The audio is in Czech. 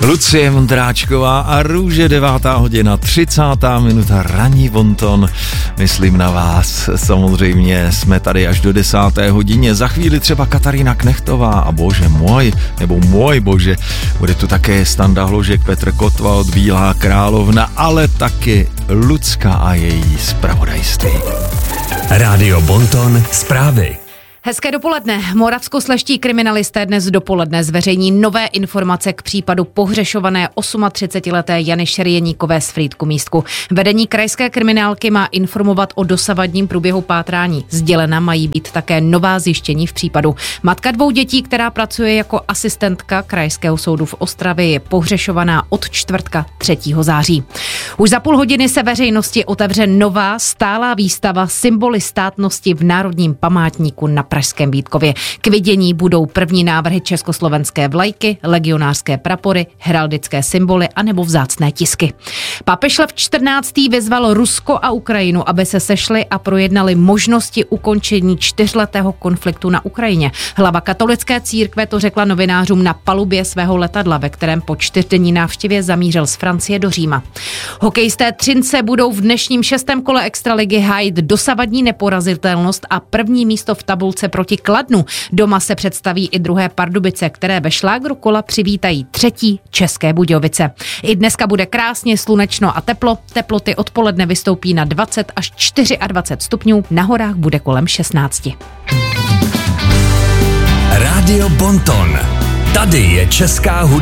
Lucie Vondráčková a Růže, 9:00, 30. minuta, ranní bonton. Myslím na vás, samozřejmě jsme tady až do 10. hodině. Za chvíli třeba Katarína Knechtová a bože můj, nebo můj bože, bude tu také Standa Hložek, Petr Kotwald, Bílá královna, ale taky Lucka a její zpravodajství. Rádio Bonton, zprávy. Hezké dopoledne. Moravskoslezští kriminalisté dnes dopoledne zveřejní nové informace k případu pohřešované 38leté Jany Šerieníkové z Frýdku-Místku. Vedení krajské kriminálky má informovat o dosavadním průběhu pátrání. Sdělena mají být také nová zjištění v případu. Matka 2 dětí, která pracuje jako asistentka Krajského soudu v Ostravě, je pohřešovaná od čtvrtka 3. září. Už za půl hodiny se veřejnosti otevře nová stálá výstava Symboly státnosti v Národním památníku na Pražském Vítkově. K vidění budou první návrhy československé vlajky, legionářské prapory, heraldické symboly anebo vzácné tisky. Papež Lev XIV. Vyzval Rusko a Ukrajinu, aby se sešli a projednali možnosti ukončení 4letého konfliktu na Ukrajině. Hlava katolické církve to řekla novinářům na palubě svého letadla, ve kterém po 4denní návštěvě zamířil z Francie do Říma. Hokejisté Třince budou v dnešním 6. kole extraligy hájit dosavadní neporazitelnost a první místo v tabulce proti Kladnu. Doma se představí i druhé Pardubice, které ve šlágru kola přivítají 3. České Budějovice. I dneska bude krásně slunečno a teplo. Teploty odpoledne vystoupí na 20 až 24 stupňů, na horách bude kolem 16. Rádio Bonton. Tady je česká hudba.